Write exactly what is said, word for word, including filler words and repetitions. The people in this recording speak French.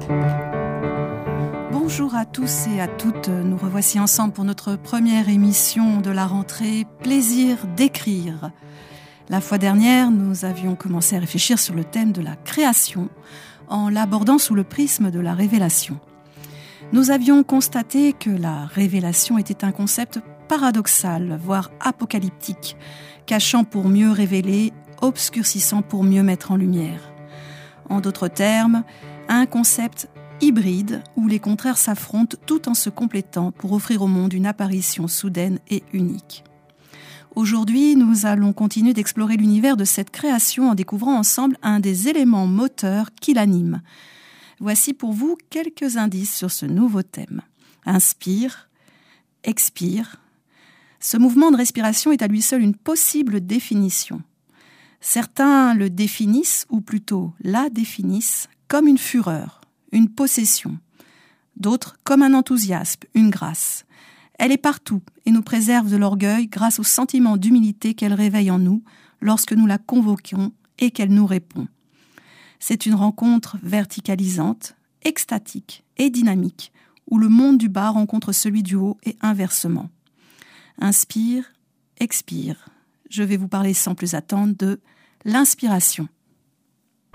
Bonjour à tous et à toutes, nous revoici ensemble pour notre première émission de la rentrée Plaisir d'écrire. La fois dernière, nous avions commencé à réfléchir sur le thème de la création en l'abordant sous le prisme de la révélation. Nous avions constaté que la révélation était un concept paradoxal, voire apocalyptique, cachant pour mieux révéler, obscurcissant pour mieux mettre en lumière. En d'autres termes, un concept hybride où les contraires s'affrontent tout en se complétant pour offrir au monde une apparition soudaine et unique. Aujourd'hui, nous allons continuer d'explorer l'univers de cette création en découvrant ensemble un des éléments moteurs qui l'anime. Voici pour vous quelques indices sur ce nouveau thème. Inspire, expire. Ce mouvement de respiration est à lui seul une possible définition. Certains le définissent, ou plutôt la définissent, comme une fureur, une possession. D'autres comme un enthousiasme, une grâce. Elle est partout et nous préserve de l'orgueil grâce au sentiment d'humilité qu'elle réveille en nous lorsque nous la convoquons et qu'elle nous répond. C'est une rencontre verticalisante, extatique et dynamique, où le monde du bas rencontre celui du haut et inversement. Inspire, expire. Je vais vous parler sans plus attendre de l'inspiration.